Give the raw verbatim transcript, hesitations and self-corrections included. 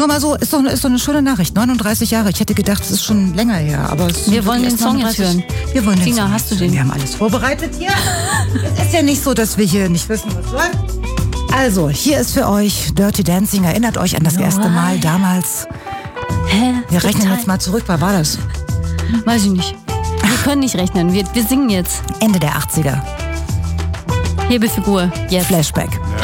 nur mal so, ist doch, ist doch eine schöne Nachricht. neununddreißig Jahre. Ich hätte gedacht, es ist schon länger her. Aber es Wir wollen den Song jetzt hören. Wir wollen den Finger, Song hast du hören. den? Wir haben alles vorbereitet hier. Es ist ja nicht so, dass wir hier nicht wissen, was läuft. Also, hier ist für euch Dirty Dancing. Erinnert euch an das erste Mal damals. Hä? Wir rechnen Total. jetzt mal zurück. Wann war das? Weiß ich nicht. Wir können nicht rechnen. Wir, wir singen jetzt. Ende der achtziger. Hebefigur. Jetzt. Flashback.